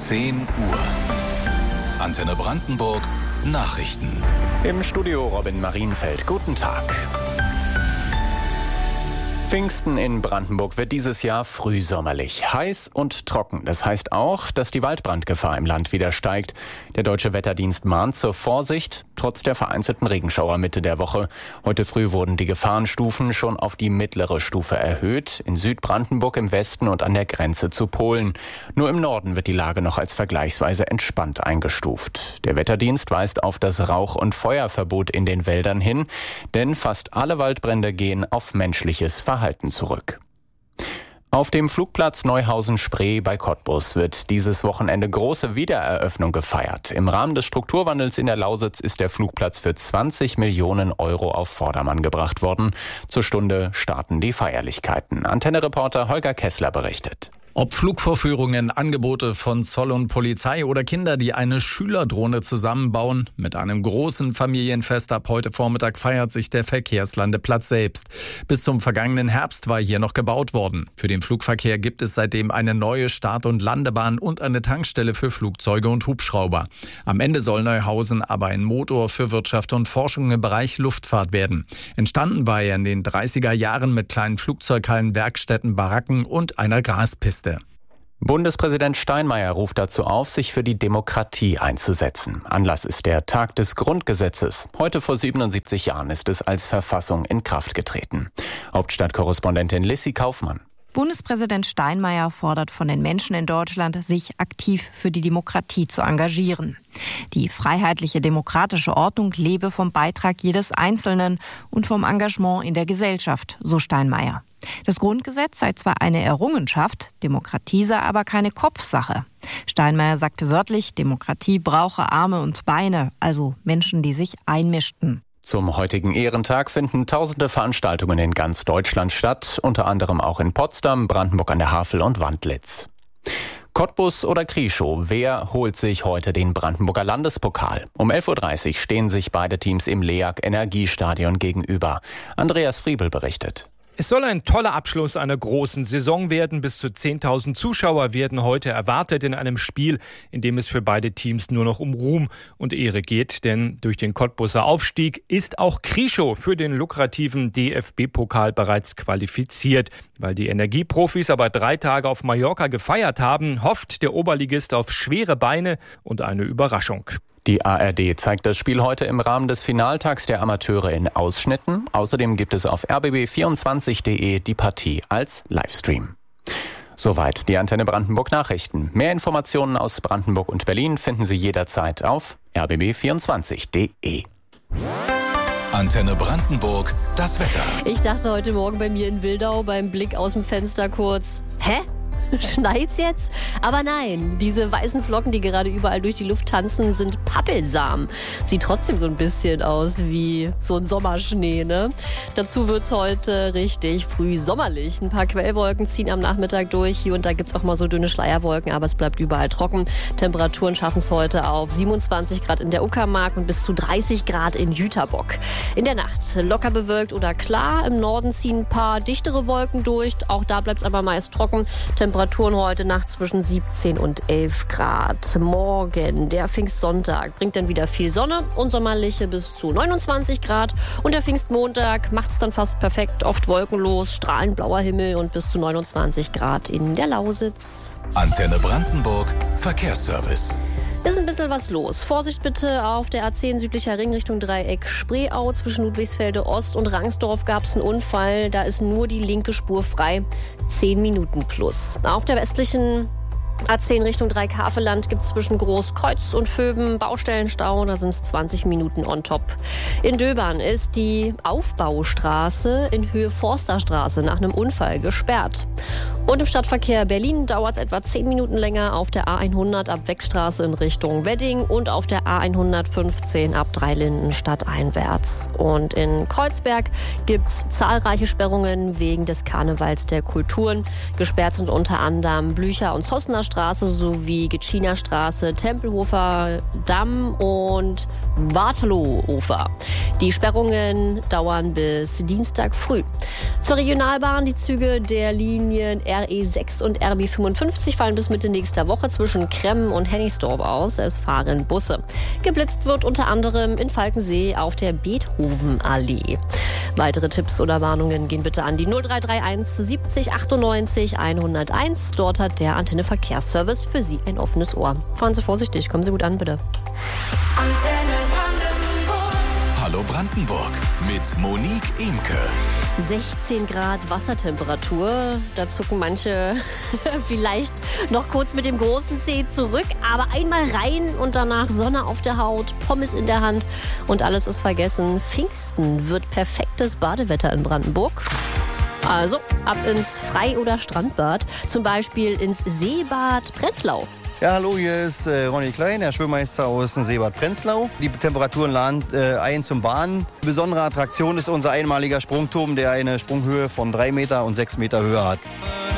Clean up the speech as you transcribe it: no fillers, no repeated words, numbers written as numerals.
10 Uhr. Antenne Brandenburg Nachrichten. Im Studio Robin Marienfeld. Guten Tag. Pfingsten in Brandenburg wird dieses Jahr frühsommerlich, heiß und trocken. Das heißt auch, dass die Waldbrandgefahr im Land wieder steigt. Der Deutsche Wetterdienst mahnt zur Vorsicht, trotz der vereinzelten Regenschauer Mitte der Woche. Heute früh wurden die Gefahrenstufen schon auf die mittlere Stufe erhöht, in Südbrandenburg im Westen und an der Grenze zu Polen. Nur im Norden wird die Lage noch als vergleichsweise entspannt eingestuft. Der Wetterdienst weist auf das Rauch- und Feuerverbot in den Wäldern hin, denn fast alle Waldbrände gehen auf menschliches Verhalten zurück. Auf dem Flugplatz Neuhausen-Spree bei Cottbus wird dieses Wochenende große Wiedereröffnung gefeiert. Im Rahmen des Strukturwandels in der Lausitz ist der Flugplatz für 20 Millionen Euro auf Vordermann gebracht worden. Zur Stunde starten die Feierlichkeiten. Antenne-Reporter Holger Kessler berichtet. Ob Flugvorführungen, Angebote von Zoll und Polizei oder Kinder, die eine Schülerdrohne zusammenbauen, mit einem großen Familienfest ab heute Vormittag feiert sich der Verkehrslandeplatz selbst. Bis zum vergangenen Herbst war hier noch gebaut worden. Für den Flugverkehr gibt es seitdem eine neue Start- und Landebahn und eine Tankstelle für Flugzeuge und Hubschrauber. Am Ende soll Neuhausen aber ein Motor für Wirtschaft und Forschung im Bereich Luftfahrt werden. Entstanden war er in den 30er Jahren mit kleinen Flugzeughallen, Werkstätten, Baracken und einer Graspiste. Bundespräsident Steinmeier ruft dazu auf, sich für die Demokratie einzusetzen. Anlass ist der Tag des Grundgesetzes. Heute vor 77 Jahren ist es als Verfassung in Kraft getreten. Hauptstadtkorrespondentin Lissy Kaufmann. Bundespräsident Steinmeier fordert von den Menschen in Deutschland, sich aktiv für die Demokratie zu engagieren. Die freiheitliche demokratische Ordnung lebe vom Beitrag jedes Einzelnen und vom Engagement in der Gesellschaft, so Steinmeier. Das Grundgesetz sei zwar eine Errungenschaft, Demokratie sei aber keine Kopfsache. Steinmeier sagte wörtlich, Demokratie brauche Arme und Beine, also Menschen, die sich einmischten. Zum heutigen Ehrentag finden tausende Veranstaltungen in ganz Deutschland statt, unter anderem auch in Potsdam, Brandenburg an der Havel und Wandlitz. Cottbus oder Krieschow, wer holt sich heute den Brandenburger Landespokal? Um 11.30 Uhr stehen sich beide Teams im LEAG Energiestadion gegenüber. Andreas Friebel berichtet. Es soll ein toller Abschluss einer großen Saison werden. Bis zu 10.000 Zuschauer werden heute erwartet in einem Spiel, in dem es für beide Teams nur noch um Ruhm und Ehre geht. Denn durch den Cottbuser Aufstieg ist auch Krieschow für den lukrativen DFB-Pokal bereits qualifiziert. Weil die Energieprofis aber 3 Tage auf Mallorca gefeiert haben, hofft der Oberligist auf schwere Beine und eine Überraschung. Die ARD zeigt das Spiel heute im Rahmen des Finaltags der Amateure in Ausschnitten. Außerdem gibt es auf rbb24.de die Partie als Livestream. Soweit die Antenne Brandenburg Nachrichten. Mehr Informationen aus Brandenburg und Berlin finden Sie jederzeit auf rbb24.de. Antenne Brandenburg, das Wetter. Ich dachte heute Morgen bei mir in Wildau beim Blick aus dem Fenster kurz, hä? Schneit's jetzt? Aber nein, diese weißen Flocken, die gerade überall durch die Luft tanzen, sind Pappelsamen. Sieht trotzdem so ein bisschen aus wie so ein Sommerschnee, ne? Dazu wird's heute richtig früh sommerlich. Ein paar Quellwolken ziehen am Nachmittag durch. Hier und da gibt's auch mal so dünne Schleierwolken, aber es bleibt überall trocken. Temperaturen schaffen es heute auf 27 Grad in der Uckermark und bis zu 30 Grad in Jüterbock. In der Nacht locker bewölkt oder klar. Im Norden ziehen ein paar dichtere Wolken durch. Auch da bleibt's aber meist trocken. Temperaturen heute Nacht zwischen 17 und 11 Grad. Morgen, der Pfingstsonntag, bringt dann wieder viel Sonne und sommerliche bis zu 29 Grad. Und der Pfingstmontag macht's dann fast perfekt, oft wolkenlos, strahlend blauer Himmel und bis zu 29 Grad in der Lausitz. Antenne Brandenburg, Verkehrsservice. Ist ein bisschen was los. Vorsicht bitte auf der A10 südlicher Ring Richtung Dreieck Spreeau. Zwischen Ludwigsfelde Ost und Rangsdorf gab es einen Unfall. Da ist nur die linke Spur frei. 10 Minuten plus. Auf der westlichen A10 Richtung Dreieck-Havelland gibt es zwischen Großkreuz und Vöben Baustellenstau, da sind es 20 Minuten on top. In Döbern ist die Aufbaustraße in Höhe Forsterstraße nach einem Unfall gesperrt. Und im Stadtverkehr Berlin dauert es etwa 10 Minuten länger auf der A100 ab Weckstraße in Richtung Wedding und auf der A115 ab Dreilinden stadteinwärts. Und in Kreuzberg gibt es zahlreiche Sperrungen wegen des Karnevals der Kulturen. Gesperrt sind unter anderem Blücher- und Zossener Straße sowie Gitschiner Straße, Tempelhofer Damm und Waterloohofer. Die Sperrungen dauern bis Dienstag früh. Zur Regionalbahn, die Züge der Linien RE6 und RB 55 fallen bis Mitte nächster Woche zwischen Kremmen und Hennigsdorf aus. Es fahren Busse. Geblitzt wird unter anderem in Falkensee auf der Beethovenallee. Weitere Tipps oder Warnungen gehen bitte an die 0331 70 98 101. Dort hat der Antenne Verkehrsservice für Sie ein offenes Ohr. Fahren Sie vorsichtig, kommen Sie gut an, bitte. Hallo Brandenburg mit Monique Imke. 16 Grad Wassertemperatur. Da zucken manche vielleicht noch kurz mit dem großen Zeh zurück. Aber einmal rein und danach Sonne auf der Haut, Pommes in der Hand und alles ist vergessen. Pfingsten wird perfektes Badewetter in Brandenburg. Also ab ins Frei- oder Strandbad. Zum Beispiel ins Seebad Prenzlau. Ja, hallo, hier ist Ronny Klein, der Schwimmmeister aus dem Seebad Prenzlau. Die Temperaturen laden ein zum Baden. Besondere Attraktion ist unser einmaliger Sprungturm, der eine Sprunghöhe von 3 Meter und 6 Meter Höhe hat.